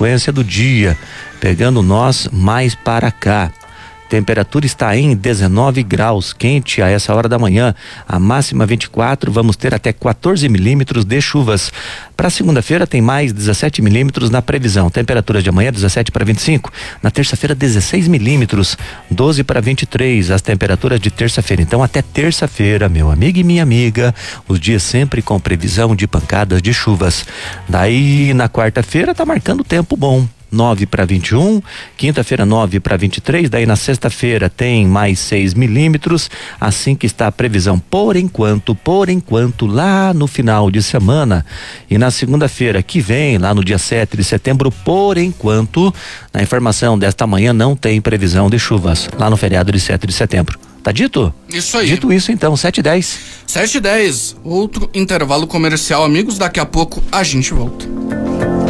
sequência do dia, pegando nós mais para cá. Temperatura está em 19 graus, quente a essa hora da manhã, a máxima 24, vamos ter até 14 milímetros de chuvas. Para segunda-feira tem mais 17 milímetros na previsão, temperaturas de amanhã 17 para 25, na terça-feira 16 milímetros, 12 para 23, as temperaturas de terça-feira. Então até terça-feira, meu amigo e minha amiga, os dias sempre com previsão de pancadas de chuvas. Daí na quarta-feira tá marcando tempo bom. 9 para 21, quinta-feira 9 para 23, daí na sexta-feira tem mais 6 milímetros, assim que está a previsão por enquanto, lá no final de semana. E na segunda-feira que vem, lá no dia 7 de setembro, por enquanto, na informação desta manhã não tem previsão de chuvas, lá no feriado de 7 de setembro. Tá dito? Isso aí. Dito isso então, 7h10. 7h10, outro intervalo comercial, amigos, daqui a pouco a gente volta.